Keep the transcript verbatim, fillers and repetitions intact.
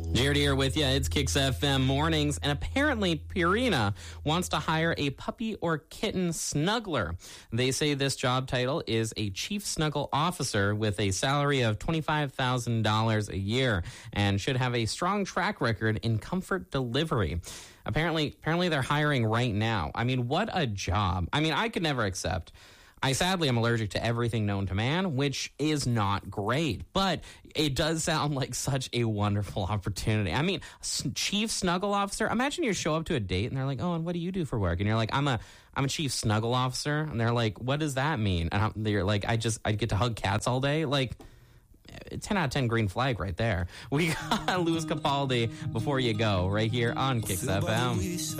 Jared here with you. It's Kicks F M Mornings, and apparently Purina wants to hire a puppy or kitten snuggler. They say this job title is a chief snuggle officer with a salary of twenty-five thousand dollars a year and should have a strong track record in comfort delivery. Apparently, apparently they're hiring right now. I mean, what a job. I mean, I could never accept. I sadly am allergic to everything known to man, which is not great, but it does sound like such a wonderful opportunity. I mean, chief snuggle officer, imagine you show up to a date and they're like, oh, and what do you do for work? And you're like, I'm a I'm a chief snuggle officer. And they're like, what does that mean? And I'm, they're like, I just, I get to hug cats all day. Like, ten out of ten green flag right there. We got Lewis Capaldi Before You Go right here on Kicks F M.